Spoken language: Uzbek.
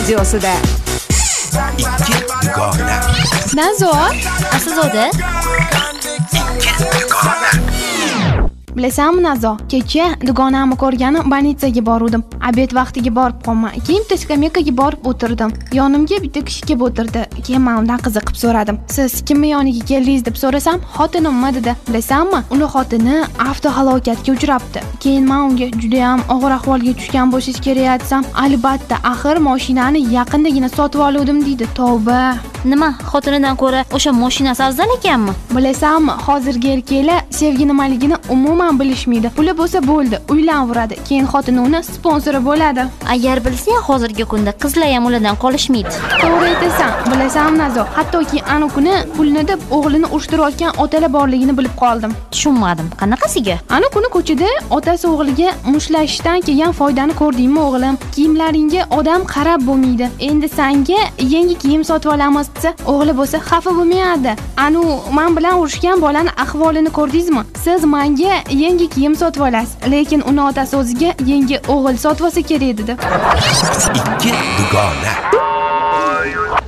videosida. Ikki dugona. Nazo, Aslzoda, bilasanmi Nazo, kecha dugonamni ko'rgani больницаga bordim. Obed vaqtiga borib qolma. Keyin bitta skameykaga borib o'tirdim. Yonimga bitta kishi kelib o'tirdi. Keyin men undan qiziqib so'radim. Siz kimni yoniga keldingiz deb so'rasam, xotinimmi dedi. Bilasanmi, uni xotini avtohalokatga uchrabdi. Keyin men unga juda ham og'ir ahvolga tushgan bo'lishingiz kerak desam, albatta, axir mashinani yaqindagina sotib oldim deydi. Tavba. nima, xotinidan ko'ra o'sha mashinasi afzal ekanmi? Bilasanmi, hozirgi erkaklar sevgi nimaligini umuman bilishmaydi. Puli bo'lsa bo'ldi, uylanveradi. Keyin xotini uni sponsori bo'ladi. Agar bilsang, hozirgi kunda qizlar ham ulardan qolishmaydi. To'g'ri aytasan. Bilasanmi Nazo, hattoki ana kuni pulni deb o'g'lini urushtirayotgan otalar borligini bilib qoldim. Tushunmadim. Qanaqasiga? Ana kuni ko'chada otasi o'g'liga mushtlashishdan kelgan foydani ko'rdingmi o'g'lim? Kiyimlaringga odam qarab bo'lmaydi. Endi senga yangi kiyim sotib olamiz desa, o'g'li bo'lsa xafa bo'lmayadi. Anu men bilan urushgan bolani ahvolini ko'rdingizmi? Siz menga yangi kiyim sotib olasiz, lekin uni otasi o'ziga yangi o'g'il sotib olsa kerak dedi. Ikki dugona.